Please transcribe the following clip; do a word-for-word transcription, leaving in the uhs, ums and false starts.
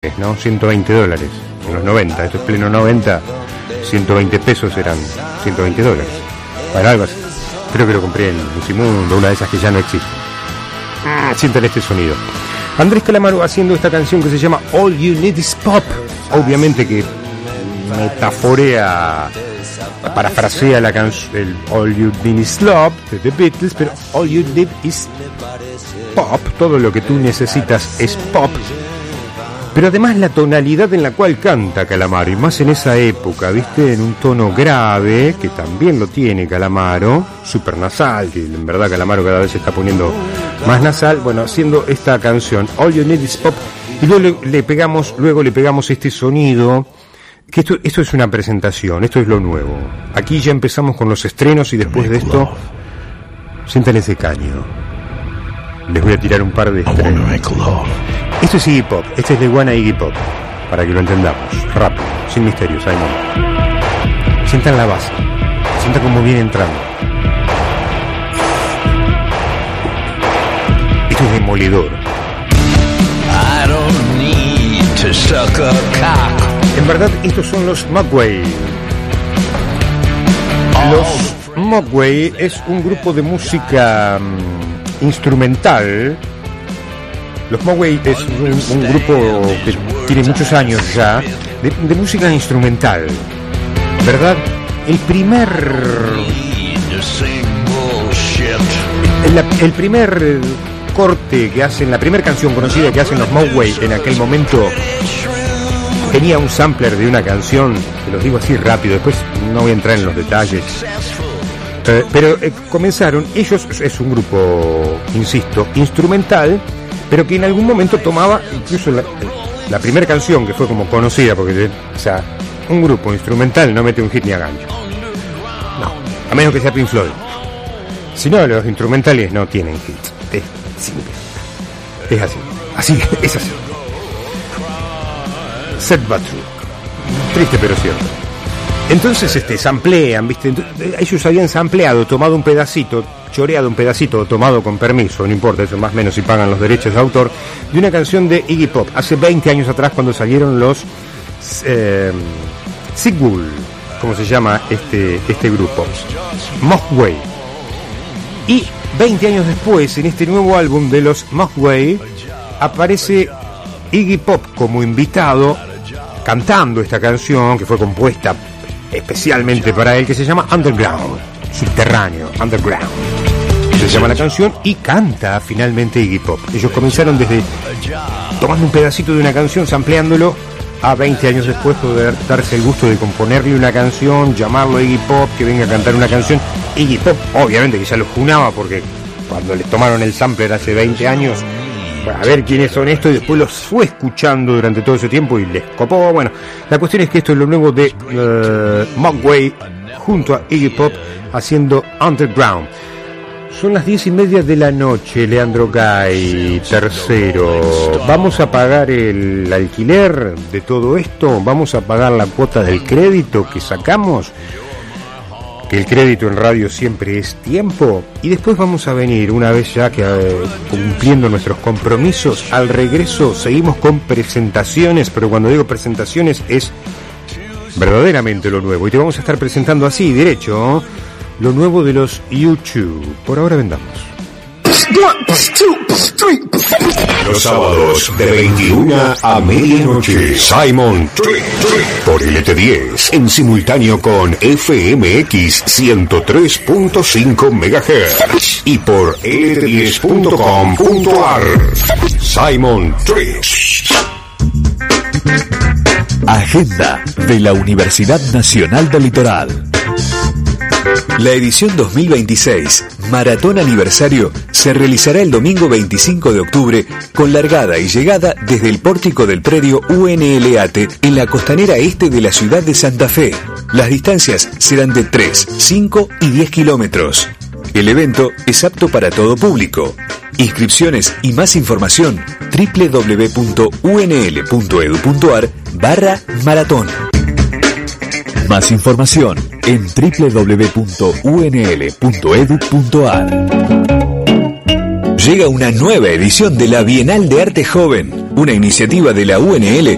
dólares, ¿no? ciento veinte dólares en los noventa. Esto es pleno noventa. ciento veinte pesos eran ciento veinte dólares. Para algo así. Creo que lo compré en Musimundo, una de esas que ya no existen. Ah, sientan este sonido. Andrés Calamaro haciendo esta canción que se llama All You Need Is Pop. Obviamente que metaforea, parafrasea la canción All You Need Is Love de The Beatles, pero All You Need Is Pop. Todo lo que tú necesitas es pop. Pero además la tonalidad en la cual canta Calamaro, y más en esa época, ¿viste? En un tono grave, que también lo tiene Calamaro, super nasal, que en verdad Calamaro cada vez se está poniendo más nasal. Bueno, haciendo esta canción, All You Need Is Pop, y luego le, le pegamos, luego le pegamos este sonido, que esto, esto es una presentación, esto es lo nuevo. Aquí ya empezamos con los estrenos y después de esto, sientan ese caño. Les voy a tirar un par de estrenos. Esto es Iggy Pop, este es de Iguana Iggy Pop, para que lo entendamos, rápido, sin misterios, Simon. Sientan la base, sientan cómo viene entrando. Esto es demoledor. En verdad, estos son los Mogwai. Los Mogwai es un grupo de música um, instrumental. Los Mogwai es un, un grupo que tiene muchos años ya de, de música instrumental, ¿verdad? El primer el, el primer corte que hacen, la primera canción conocida que hacen los Mogwai en aquel momento tenía un sampler de una canción, te los digo así rápido, después no voy a entrar en los detalles. Eh, pero eh, comenzaron, ellos es un grupo, insisto, instrumental, pero que en algún momento tomaba incluso la, la primera canción que fue como conocida, porque, o sea, un grupo instrumental no mete un hit ni a gancho. No, a menos que sea Pink Floyd. Si no, los instrumentales no tienen hits. Es simple. Es así. Así, es así. Sad but true. Triste pero cierto. Entonces, este, samplean, ¿viste? Ellos habían sampleado, tomado un pedacito, choreado un pedacito, tomado con permiso, no importa, eso más o menos si pagan los derechos de autor, de una canción de Iggy Pop, hace veinte años atrás, cuando salieron los eh, Sigul, ¿cómo se llama este, este grupo? Mogwai. Y veinte años después, en este nuevo álbum de los Mogwai, aparece Iggy Pop como invitado, cantando esta canción que fue compuesta especialmente para él, que se llama Underground, subterráneo, Underground se llama la canción, y canta finalmente Iggy Pop. Ellos comenzaron desde tomando un pedacito de una canción, sampleándolo, a veinte años después poder darse el gusto de componerle una canción, llamarlo Iggy Pop, que venga a cantar una canción. Iggy Pop obviamente que ya lo junaba, porque cuando les tomaron el sampler hace veinte años, a ver quiénes son estos, y después los fue escuchando durante todo ese tiempo y les copó. Bueno, la cuestión es que esto es lo nuevo de uh, Mogwai junto a Iggy Pop haciendo Underground. Son las diez y media de la noche, Leandro Gay, tercero. ¿Vamos a pagar el alquiler de todo esto? ¿Vamos a pagar la cuota del crédito que sacamos? Que el crédito en radio siempre es tiempo. Y después vamos a venir, una vez ya que eh, cumpliendo nuestros compromisos, al regreso seguimos con presentaciones, pero cuando digo presentaciones es verdaderamente lo nuevo. Y te vamos a estar presentando así, derecho, lo nuevo de los YouTube. Por ahora vendamos. Los sábados de veintiuna a medianoche, Simon Tree por L T diez, en simultáneo con F M X ciento tres punto cinco megahertz y por L T diez punto com punto a r. Simon Tree. Agenda de la Universidad Nacional del Litoral. La edición dos mil veintiséis, Maratón Aniversario, se realizará el domingo veinticinco de octubre con largada y llegada desde el pórtico del predio U N L A T en la costanera este de la ciudad de Santa Fe. Las distancias serán de tres, cinco y diez kilómetros. El evento es apto para todo público. Inscripciones y más información doble u doble u doble u punto u n l punto e d u punto a r barra maratón. Más información en doble u doble u doble u punto u n l punto e d u punto a r. Llega una nueva edición de la Bienal de Arte Joven, una iniciativa de la U N L